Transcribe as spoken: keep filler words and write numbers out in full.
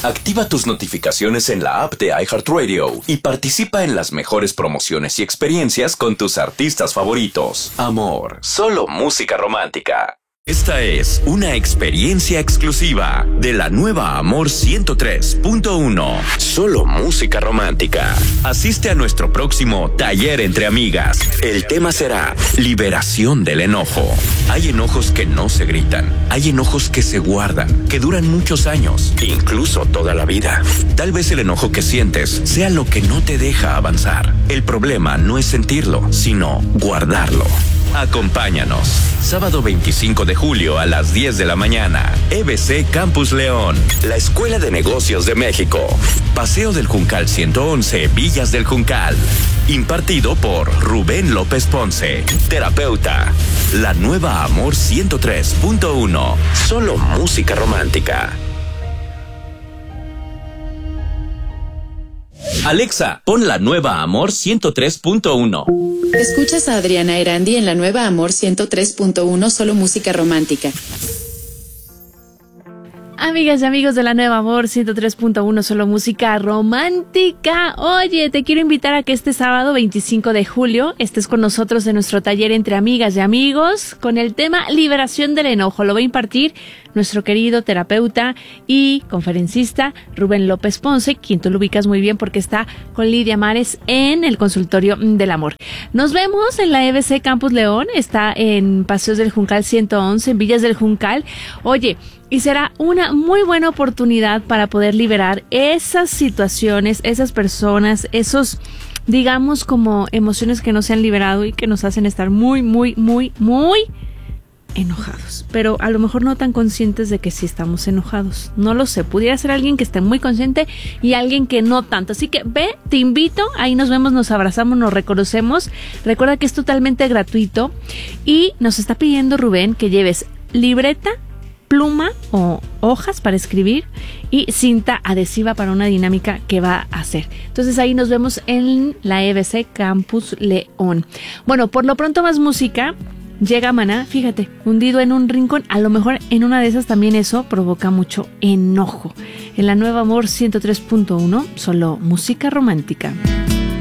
Activa tus notificaciones en la app de iHeartRadio y participa en las mejores promociones y experiencias con tus artistas favoritos. Amor, solo música romántica. Esta es una experiencia exclusiva de la nueva Amor ciento tres punto uno. Solo música romántica. Asiste a nuestro próximo taller entre amigas. El tema será liberación del enojo. Hay enojos que no se gritan. Hay enojos que se guardan, que duran muchos años, incluso toda la vida. Tal vez el enojo que sientes sea lo que no te deja avanzar. El problema no es sentirlo, sino guardarlo. Acompáñanos. Sábado veinticinco de julio a las diez de la mañana. E B C Campus León. La Escuela de Negocios de México. Paseo del Juncal ciento once, Villas del Juncal. Impartido por Rubén López Ponce, terapeuta. La nueva Amor ciento tres punto uno. Solo música romántica. Alexa, pon la nueva Amor ciento tres punto uno. Escuchas a Adriana Erandi en la nueva Amor ciento tres punto uno, solo música romántica. Amigas y amigos de la nueva Amor ciento tres punto uno, solo música romántica. Oye, te quiero invitar a que este sábado veinticinco de julio estés con nosotros en nuestro taller entre amigas y amigos con el tema liberación del enojo. Lo va a impartir nuestro querido terapeuta y conferencista Rubén López Ponce, quien tú lo ubicas muy bien porque está con Lidia Mares en el consultorio del amor. Nos vemos en la E B C Campus León, está en Paseos del Juncal ciento once, en Villas del Juncal. Oye, y será una muy buena oportunidad para poder liberar esas situaciones, esas personas, esos, digamos, como emociones que no se han liberado y que nos hacen estar muy, muy, muy, muy enojados. Pero a lo mejor no tan conscientes de que sí estamos enojados. No lo sé. Pudiera ser alguien que esté muy consciente y alguien que no tanto. Así que ve, te invito. Ahí nos vemos, nos abrazamos, nos reconocemos. Recuerda que es totalmente gratuito. Y nos está pidiendo Rubén que lleves libreta, pluma o hojas para escribir y cinta adhesiva para una dinámica que va a hacer. Entonces ahí nos vemos en la E B C Campus León. Bueno, por lo pronto más música. Llega Maná, fíjate, hundido en un rincón. A lo mejor en una de esas también eso provoca mucho enojo. En la nueva Amor ciento tres punto uno, solo música romántica.